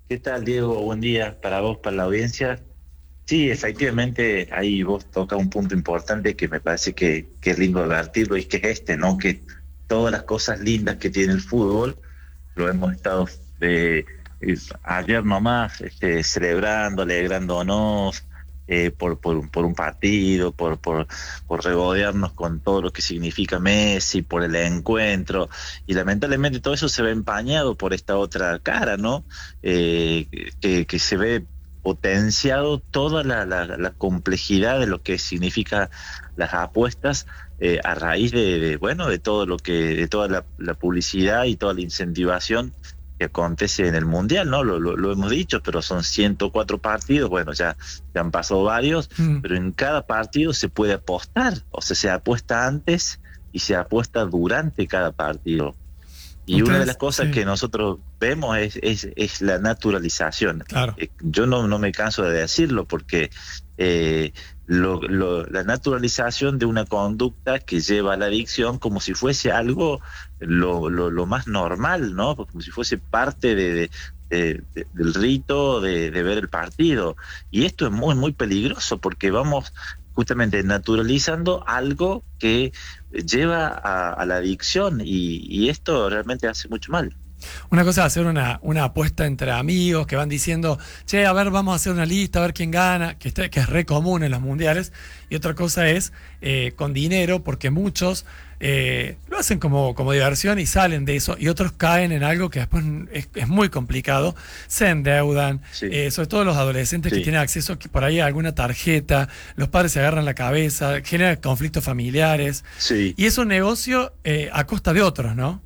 ¿Qué tal, Diego? Buen día para vos, para la audiencia. Sí, efectivamente, ahí vos tocas un punto importante que me parece que es lindo advertirlo y que es este, ¿no? Que todas las cosas lindas que tiene el fútbol lo hemos estado eh, ayer nomás celebrando, alegrándonos por un partido, por regodearnos con todo lo que significa Messi, por el encuentro, y lamentablemente todo eso se ve empañado por esta otra cara, ¿no? Eh, que se ve potenciado toda la complejidad de lo que significa las apuestas a raíz bueno, de todo de toda la publicidad y toda la incentivación que acontece en el Mundial, ¿no? Lo hemos dicho, pero son 104 partidos, bueno, ya han pasado varios, Mm, pero en cada partido se puede apostar, o sea, se apuesta antes y se apuesta durante cada partido. Y una de las ustedes, cosas sí, que nosotros vemos es la naturalización. claro. Yo no me canso de decirlo porque eh, la naturalización de una conducta que lleva a la adicción como si fuese algo lo más normal, ¿no? Como si fuese parte del rito de ver el partido. Y esto es muy peligroso porque vamos justamente naturalizando algo que lleva a la adicción y esto realmente hace mucho mal. Una cosa es hacer una apuesta entre amigos que van diciendo, che, a ver, vamos a hacer una lista, a ver quién gana, que es re común en los mundiales. Y otra cosa es con dinero, porque muchos lo hacen como diversión y salen de eso. Y otros caen en algo que después es muy complicado. Se endeudan, Sí, sobre todo los adolescentes que sí, tienen acceso por ahí a alguna tarjeta, los padres se agarran la cabeza, generan conflictos familiares. sí, Y es un negocio a costa de otros, ¿no?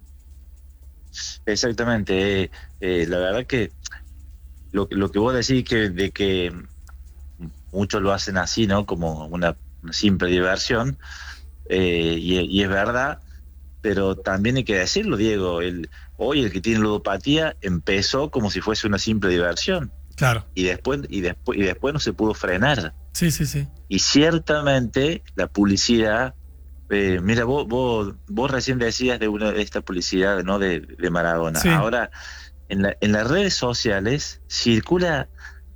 exactamente. La verdad que lo que vos decís de que muchos lo hacen así, ¿no? Como una simple diversión, y es verdad, pero también hay que decirlo, Diego, hoy el que tiene ludopatía empezó como si fuese una simple diversión Claro. y después no se pudo frenar. Sí, sí, sí. Y ciertamente la publicidad, mira, vos recién decías de una de esta publicidad, ¿no? De Maradona. Sí. Ahora, en las redes sociales circula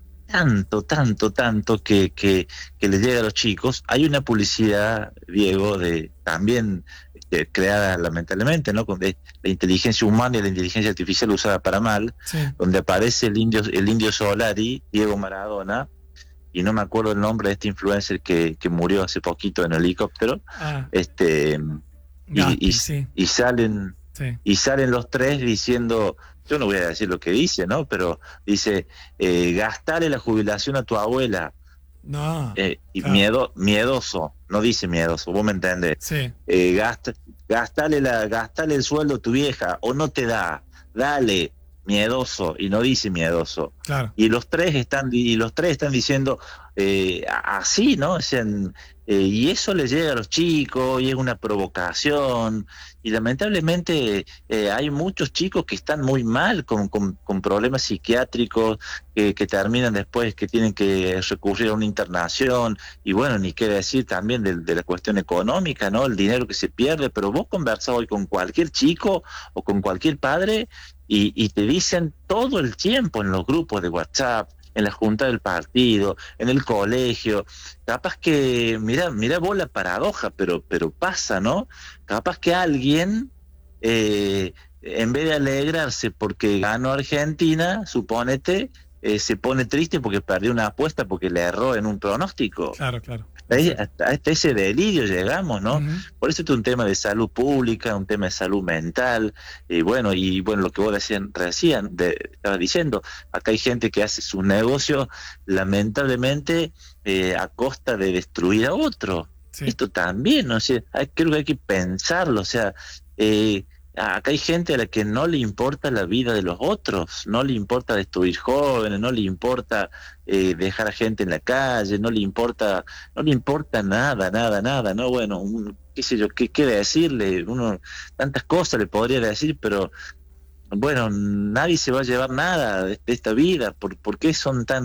tanto que le llega a los chicos. Hay una publicidad, Diego, también creada lamentablemente, ¿no? Con la inteligencia humana y la inteligencia artificial usada para mal, Sí. donde aparece el indio Solari, Diego Maradona, y no me acuerdo el nombre de este influencer que murió hace poquito en helicóptero, Ah, este, y, y, Gaspi, sí. y salen, Sí. y salen los tres diciendo, yo no voy a decir lo que dice, ¿no? Pero dice, gastale la jubilación a tu abuela, No, y claro. miedoso, no dice miedoso, vos me entendés, Sí, gastale el sueldo a tu vieja, o no te da, dale, miedoso, y no dice miedoso. claro. Y los tres están diciendo así, ¿no? O sea, y eso le llega a los chicos y es una provocación. Y lamentablemente hay muchos chicos que están muy mal con problemas psiquiátricos que terminan después que tienen que recurrir a una internación. Y bueno, ni qué decir también de la cuestión económica, ¿no? El dinero que se pierde. Pero vos conversás hoy con cualquier chico o con cualquier padre y te dicen todo el tiempo en los grupos de WhatsApp, en la junta del partido, en el colegio, capaz que, mira vos la paradoja, pero pasa, ¿no? Capaz que alguien, en vez de alegrarse porque ganó Argentina, supónete, se pone triste porque perdió una apuesta porque le erró en un pronóstico. Claro, claro. Exacto. Hasta ese delirio llegamos, ¿no? Ujú. Por eso es un tema de salud pública, un tema de salud mental, y bueno, lo que vos estabas diciendo, acá hay gente que hace sus negocios, lamentablemente, a costa de destruir a otro. Sí. Esto también, ¿no? O sea, creo que hay que pensarlo, o sea, eh, acá hay gente a la que no le importa la vida de los otros, no le importa destruir jóvenes, no le importa dejar a gente en la calle, no le importa nada, ¿no? Bueno, qué sé yo, qué decirle, uno, tantas cosas le podría decir, pero bueno, nadie se va a llevar nada de esta vida, ¿por qué son tan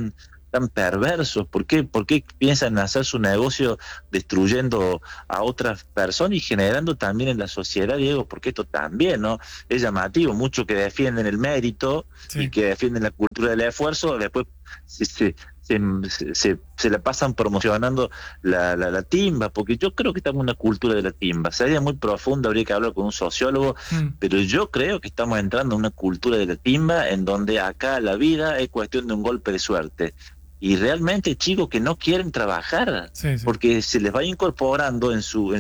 tan perversos? ¿Por qué piensan hacer su negocio destruyendo a otras personas y generando también en la sociedad, Diego? Porque esto también, ¿no? Es llamativo, muchos que defienden el mérito y Sí. que defienden la cultura del esfuerzo, después se, se, se la pasan promocionando la timba, porque yo creo que estamos en una cultura de la timba. Sería muy profundo, habría que hablar con un sociólogo, Mm. pero yo creo que estamos entrando en una cultura de la timba en donde acá la vida es cuestión de un golpe de suerte. Y realmente chicos que no quieren trabajar, Sí, sí. porque se les va incorporando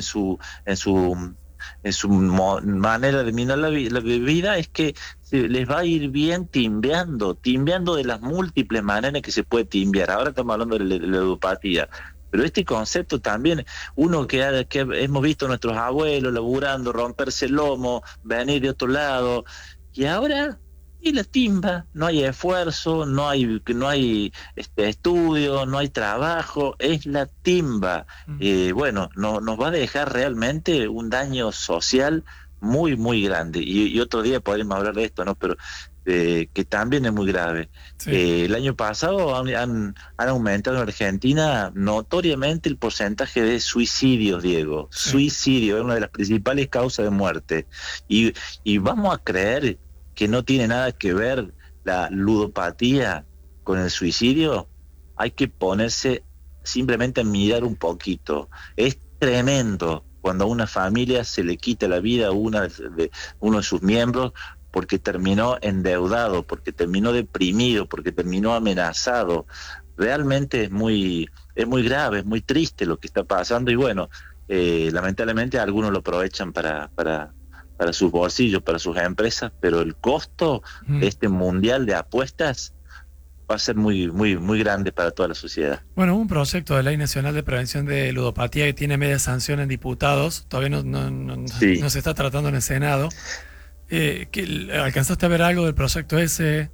en su manera de mirar la vida, es que se les va a ir bien timbeando de las múltiples maneras que se puede timbear. Ahora estamos hablando de la ludopatía, pero este concepto también, uno que hemos visto a nuestros abuelos laburando, romperse el lomo, venir de otro lado, y ahora... Y la timba, no hay esfuerzo, no hay estudio, no hay trabajo, es la timba. Mm. Bueno, nos va a dejar realmente un daño social muy, muy grande. Y otro día podremos hablar de esto, ¿no? Pero que también es muy grave. Sí. El año pasado han aumentado en Argentina notoriamente el porcentaje de suicidios, Diego. Sí. Suicidio es una de las principales causas de muerte. Y vamos a creer que no tiene nada que ver la ludopatía con el suicidio. Hay que ponerse simplemente a mirar un poquito. Es tremendo cuando a una familia se le quita la vida a uno de sus miembros porque terminó endeudado, porque terminó deprimido, porque terminó amenazado. Realmente es muy grave, es muy triste lo que está pasando y bueno, lamentablemente algunos lo aprovechan para sus bolsillos, para sus empresas, pero el costo de Mm. este mundial de apuestas va a ser muy, muy, muy grande para toda la sociedad. Bueno, hubo un proyecto de Ley Nacional de Prevención de Ludopatía que tiene media sanción en diputados, todavía Sí, no se está tratando en el Senado. ¿Alcanzaste a ver algo del proyecto ese?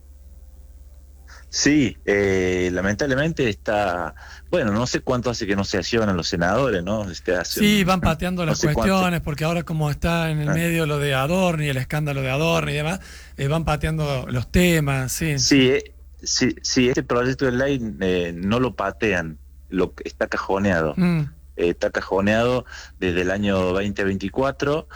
sí, lamentablemente está, bueno, no sé cuánto hace que no se accionan los senadores, ¿no? Sí, van pateando No las sé cuánto. cuestiones, porque ahora como está en el Ah, medio lo de Adorni, el escándalo de Adorni y demás, van pateando los temas, sí, sí. sí, sí, este proyecto de ley no lo patean, está cajoneado. Mm. Está cajoneado desde el año 2024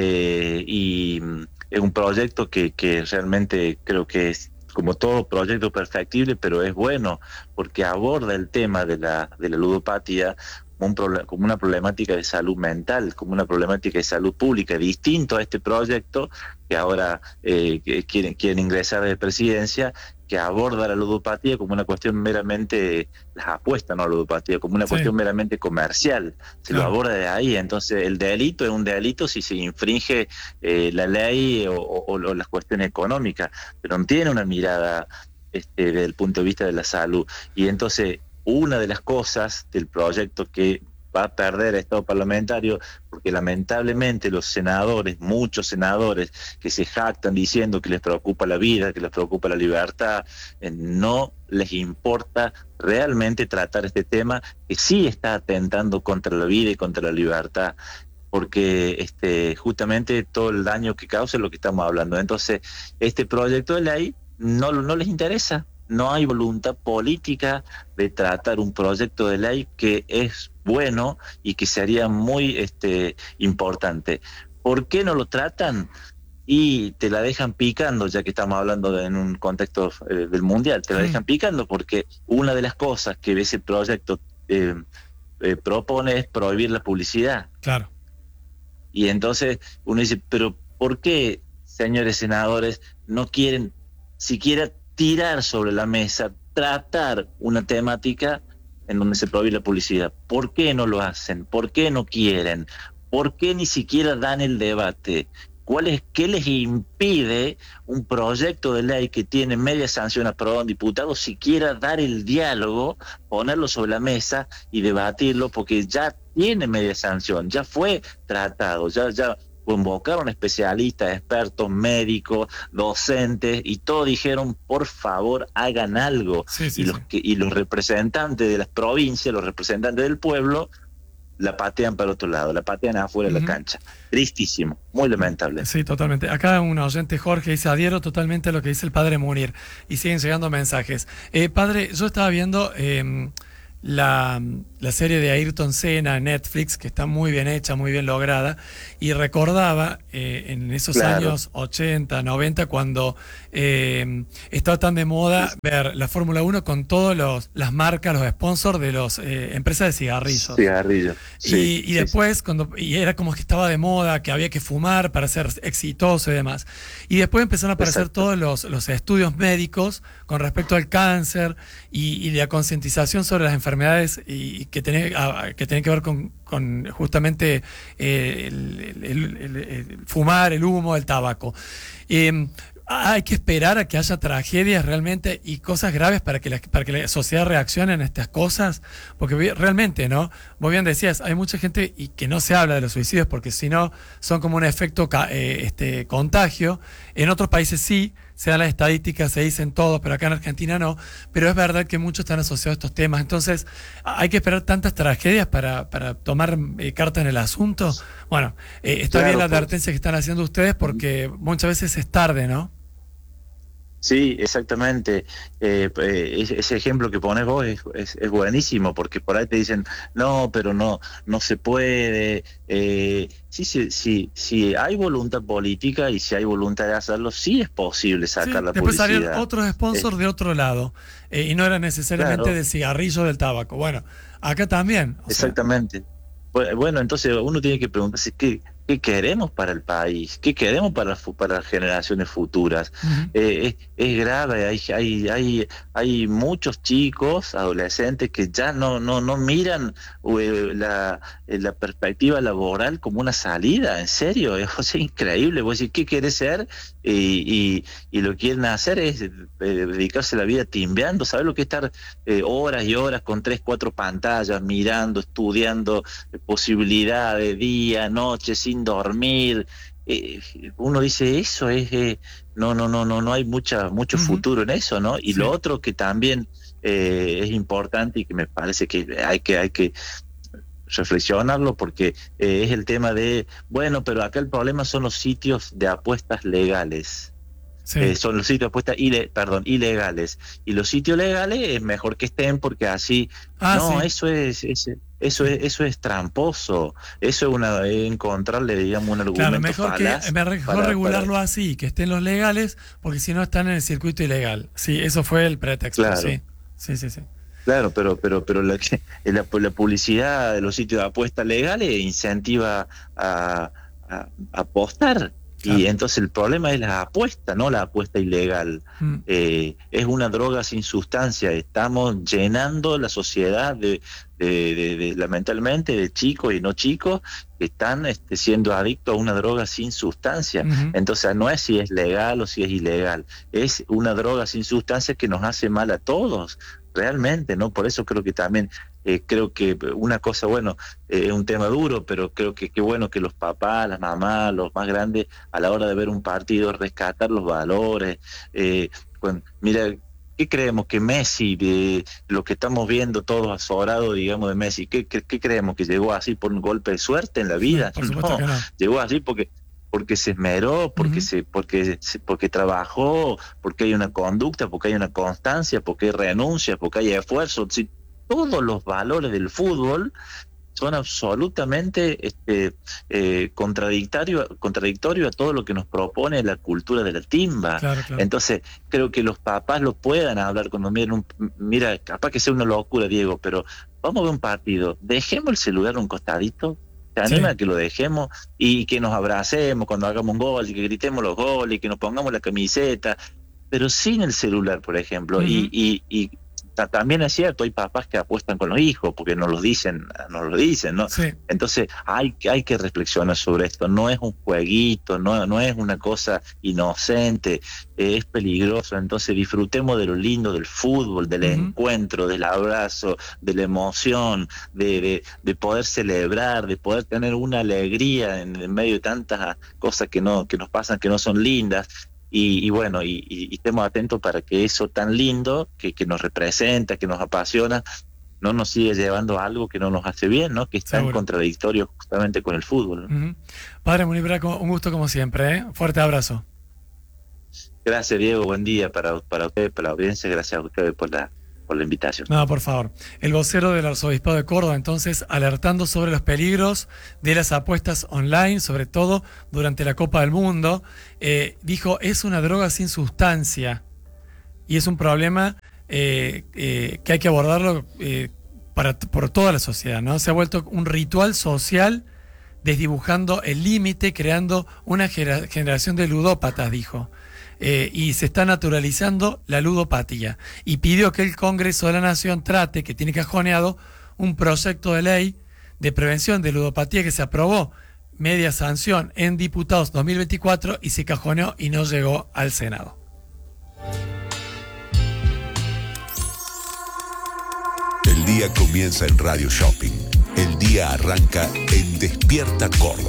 y es un proyecto que realmente creo que es como todo proyecto perfectible, pero es bueno porque aborda el tema de la ludopatía como una problemática de salud mental, como una problemática de salud pública, distinto a este proyecto que ahora que quieren ingresar de presidencia, que aborda la ludopatía como una cuestión meramente, las apuestas, no a la ludopatía, como una Sí, cuestión meramente comercial, se lo claro. aborda de ahí, entonces el delito es un delito si se infringe la ley o las cuestiones económicas, pero no tiene una mirada desde el punto de vista de la salud, y entonces una de las cosas del proyecto que va a perder el Estado parlamentario, porque lamentablemente los senadores, muchos senadores que se jactan diciendo que les preocupa la vida, que les preocupa la libertad, no les importa realmente tratar este tema que sí está atentando contra la vida y contra la libertad, porque justamente todo el daño que causa es lo que estamos hablando. Entonces, este proyecto de ley no les interesa, no hay voluntad política de tratar un proyecto de ley que es bueno y que sería muy importante. ¿Por qué no lo tratan? Y te la dejan picando, ya que estamos hablando en un contexto del mundial, te la Mm. dejan picando porque una de las cosas que ese proyecto propone es prohibir la publicidad. Claro. Y entonces uno dice, pero ¿por qué, señores senadores, no quieren siquiera tirar sobre la mesa, tratar una temática en donde se prohíbe la publicidad? ¿Por qué no lo hacen? ¿Por qué no quieren? ¿Por qué ni siquiera dan el debate? ¿Qué les impide un proyecto de ley que tiene media sanción aprobada en diputados siquiera dar el diálogo, ponerlo sobre la mesa y debatirlo? Porque ya tiene media sanción, ya fue tratado, ya convocaron especialistas, expertos, médicos, docentes, y todos dijeron, por favor, hagan algo. Sí, Y sí, sí. los representantes de las provincias, los representantes del pueblo, la patean para otro lado, la patean afuera de la cancha. Tristísimo, muy lamentable. Sí, totalmente. Acá un oyente, Jorge, dice, adhiero totalmente a lo que dice el padre Munir. Y siguen llegando mensajes. Padre, yo estaba viendo la serie de Ayrton Senna en Netflix, que está muy bien hecha, muy bien lograda, y recordaba en esos años 80, 90, cuando estaba tan de moda ver la Fórmula 1 con todas las marcas, los sponsors de las empresas de cigarrillos. Cigarrillos. Sí, Y después, y era como que estaba de moda, que había que fumar para ser exitoso y demás. Y después empezaron a aparecer todos los estudios médicos con respecto al cáncer y la concientización sobre las enfermedades y que tienen que ver con justamente el fumar, el humo, el tabaco. Hay que esperar a que haya tragedias realmente y cosas graves para que la sociedad reaccione en estas cosas, porque realmente, ¿no? Vos bien decías, hay mucha gente y que no se habla de los suicidios porque si no son como un efecto contagio. En otros países sí se dan las estadísticas, se dicen todos, pero acá en Argentina no. Pero es verdad que muchos están asociados a estos temas. Entonces, hay que esperar tantas tragedias para tomar carta en el asunto. Bueno, está bien la advertencia que están haciendo ustedes porque muchas veces es tarde, ¿no? Sí, exactamente. Ese ejemplo que pones vos es buenísimo, porque por ahí te dicen, no, pero no se puede. Sí, hay voluntad política y si hay voluntad de hacerlo, sí es posible sacar la después publicidad. Después salían otros sponsors de otro lado, y no era necesariamente del cigarrillo o del tabaco. Bueno, acá también. Exactamente. Bueno, entonces uno tiene que preguntarse qué queremos para el país, qué queremos para las generaciones futuras. Es grave, hay muchos chicos, adolescentes que ya no miran la perspectiva laboral como una salida, en serio, es increíble. Vos decís, ¿qué querés ser? Y lo que quieren hacer es dedicarse la vida timbeando. ¿Sabes lo que es estar horas y horas con 3, 4 pantallas, mirando, estudiando posibilidades, día, noche, sin dormir? Uno dice, eso es no hay mucho futuro en eso, ¿no? Y lo otro que también es importante y que me parece que hay que reflexionarlo, porque es el tema de, bueno, pero acá el problema son los sitios de apuestas legales. Son los sitios de apuestas ilegales, y los sitios legales es mejor que estén, porque así eso es tramposo, eso es encontrarle, digamos, un argumento falaz. Mejor regularlo así, que estén los legales, porque si no están en el circuito ilegal. Sí, eso fue el pretexto. Claro. Sí. Claro, pero la publicidad de los sitios de apuestas legales incentiva a apostar. Claro. Y entonces el problema es la apuesta, no la apuesta ilegal. Es una droga sin sustancia. Estamos llenando la sociedad de lamentablemente, de chicos y no chicos que están siendo adictos a una droga sin sustancia. Entonces no es si es legal o si es ilegal, es una droga sin sustancia que nos hace mal a todos, realmente, ¿no? Por eso creo que también creo que una cosa, bueno, es un tema duro, pero creo que qué bueno que los papás, las mamás, los más grandes, a la hora de ver un partido, rescatar los valores. Mira, ¿qué creemos que Messi, lo que estamos viendo todos azorados, digamos, de Messi, ¿qué creemos? ¿Que llegó así por un golpe de suerte en la vida? No, llegó así porque se esmeró, porque trabajó, porque hay una conducta, porque hay una constancia, porque hay renuncia, porque hay esfuerzo. Sí, todos los valores del fútbol son absolutamente contradictorio a todo lo que nos propone la cultura de la timba. Claro. Entonces, creo que los papás lo puedan hablar cuando miren mira, capaz que sea una locura, Diego, pero vamos a ver un partido, dejemos el celular un costadito. ¿Te anima a que lo dejemos y que nos abracemos cuando hagamos un gol y que gritemos los goles y que nos pongamos la camiseta, pero sin el celular, por ejemplo? Y también es cierto, hay papás que apuestan con los hijos porque nos lo dicen, ¿no? Sí. Entonces hay que reflexionar sobre esto. No es un jueguito, no es una cosa inocente, es peligroso. Entonces disfrutemos de lo lindo del fútbol, del encuentro, del abrazo, de la emoción, de poder celebrar, de poder tener una alegría en medio de tantas cosas que nos pasan, que no son lindas. Y bueno, y estemos atentos para que eso tan lindo, que nos representa, que nos apasiona, no nos sigue llevando a algo que no nos hace bien, ¿no? Que está en Seguro. contradictorio justamente con el fútbol, ¿no? Ujú. Padre Munir Braco, un gusto como siempre, ¿eh? Fuerte abrazo. Gracias, Diego, buen día para ustedes, para la audiencia, gracias a ustedes por la invitación. No, por favor. El vocero del Arzobispado de Córdoba, entonces, alertando sobre los peligros de las apuestas online, sobre todo durante la Copa del Mundo, dijo, es una droga sin sustancia y es un problema que hay que abordarlo por toda la sociedad, ¿no? Se ha vuelto un ritual social desdibujando el límite, creando una generación de ludópatas, dijo. Y se está naturalizando la ludopatía. Y pidió que el Congreso de la Nación trate, que tiene cajoneado, un proyecto de ley de prevención de ludopatía que se aprobó media sanción en diputados 2024 y se cajoneó y no llegó al Senado. El día comienza en Radio Shopping. El día arranca en Despierta Córdoba.